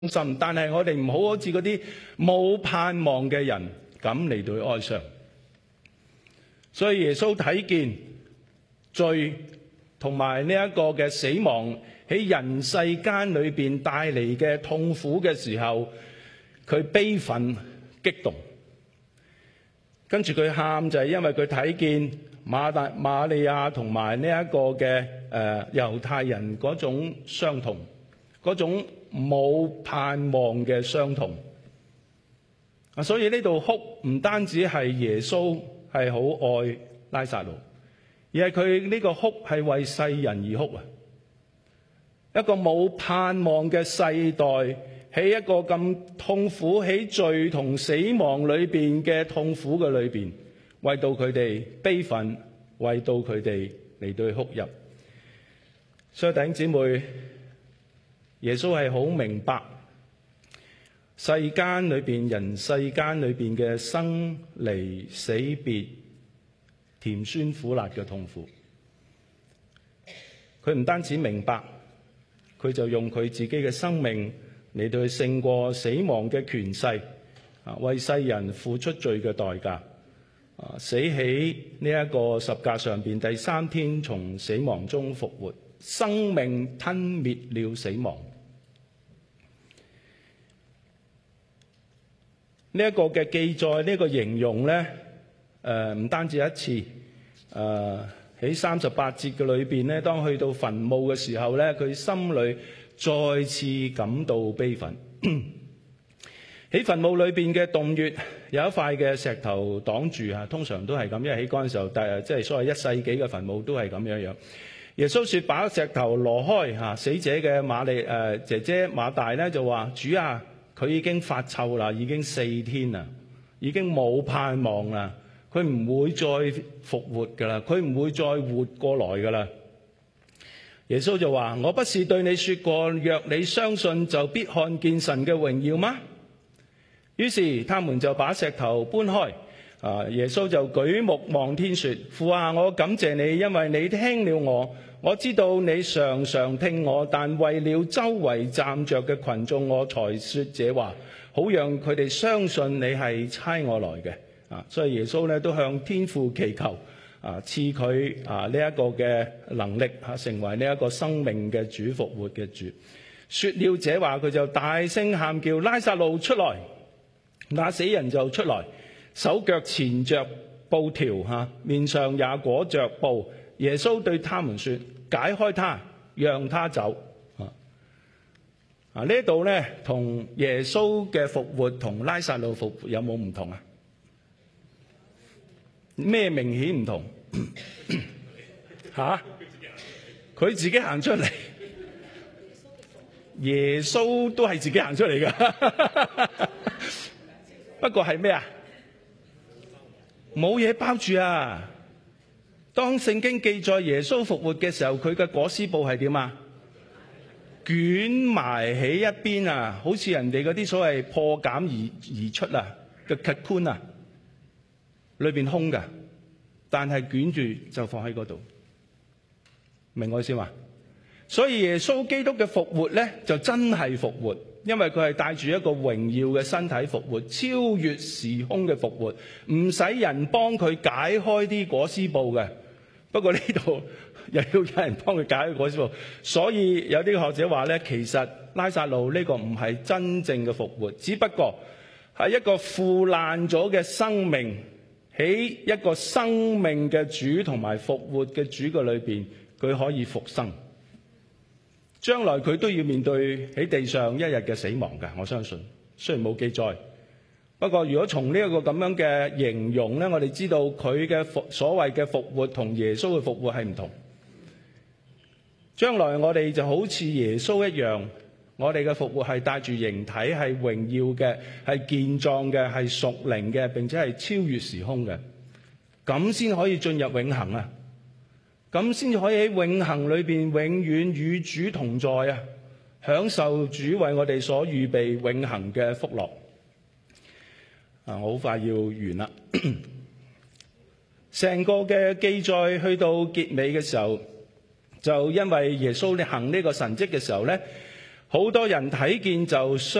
心，但係我哋唔好好似嗰啲冇盼望嘅人咁嚟到哀傷。所以耶穌睇見罪同埋呢一個嘅死亡喺人世間裏邊帶嚟嘅痛苦嘅時候，佢悲憤激動，跟住佢喊就係因為佢睇見瑪利亞同埋呢一個嘅猶太人嗰種傷痛，嗰種冇盼望嘅傷痛。所以呢度哭唔單止係耶穌係好愛拉撒路，而係佢呢個哭係為世人而哭啊！一個冇盼望嘅世代，喺一個咁痛苦喺罪同死亡裏邊嘅痛苦嘅裏邊，為到佢哋悲憤，為到佢哋嚟到哭泣。所以弟兄姊妹，耶穌係好明白世間裏邊人世間裏邊嘅生離死別、甜酸苦辣嘅痛苦。佢唔單止明白，佢就用佢自己嘅生命嚟到去勝過死亡嘅權勢，為世人付出罪嘅代價，死喺呢一個十架上邊，第3天從死亡中復活，生命吞滅了死亡。呢一個嘅記載，呢個形容咧，唔單止一次，喺38節嘅裏邊咧，當去到墳墓嘅時候咧，佢心裏再次感到悲憤。喺墳墓裏邊嘅洞穴有一塊嘅石頭擋住啊，通常都係咁，因為喺嗰陣時候，即係所謂1世紀嘅墳墓都係咁樣樣。耶穌說把石頭挪開嚇，死者嘅姐姐馬大咧就話：主啊，佢已經發臭啦，已經4天啦，已經冇盼望啦，佢唔會再復活噶啦，佢唔會再活過來噶啦。耶穌就話：我不是對你說過，若你相信就必看見神嘅榮耀嗎？於是他們就把石頭搬開。耶穌就舉目望天說：父啊，我感謝你，因為你聽了我。我知道你常常聽我，但為了周圍站着嘅群眾，我才說這話，好讓佢哋相信你係差我來嘅。所以耶穌咧都向天父祈求，賜佢呢一個嘅能力，成為呢一個生命嘅主、復活嘅主。說了這話，佢就大聲喊叫：拉撒路出來！那死人就出來，手腳纏着布條，面上也裹着布。耶穌對他們說：解開他，讓他走。呢度咧同耶穌嘅復活同拉撒路復活有冇唔同啊？咩明顯唔同？佢自己行出嚟，耶穌都係自己行出嚟噶。不過係咩啊？冇嘢包住啊！當聖經記載耶穌復活嘅時候，佢嘅裹屍布係點啊？捲埋喺一邊啊，好似人哋嗰啲所謂破繭而出啊嘅 cocoon 啊，裏邊空噶，但係捲住就放喺嗰度，明我意思嘛？所以耶穌基督嘅復活咧，就真係復活，因為佢係帶住一個榮耀嘅身體復活，超越時空嘅復活，唔使人幫佢解開啲裹屍布嘅。不過呢度又要有人幫佢解開裹屍布，所以有啲學者話咧，其實拉撒路呢個唔係真正嘅復活，只不過係一個腐爛咗嘅生命喺一個生命嘅主同埋復活嘅主嘅裏邊，佢可以復生。將來佢都要面對喺地上一日嘅死亡㗎，我相信。雖然冇記載，不過如果從呢一個咁樣嘅形容咧，我哋知道佢嘅所謂嘅復活同耶穌嘅復活係唔同。將來我哋就好似耶穌一樣，我哋嘅復活係帶住形體，係榮耀嘅，係健壯嘅，係屬靈嘅，並且係超越時空嘅，咁先可以進入永恆啊！咁先至可以喺永恆裏邊永遠與主同在啊！享受主為我哋所預備永恆嘅福樂。我好快要完啦。成個嘅記載去到結尾嘅時候，就因為耶穌你行呢個神蹟嘅時候咧， 好多人睇見就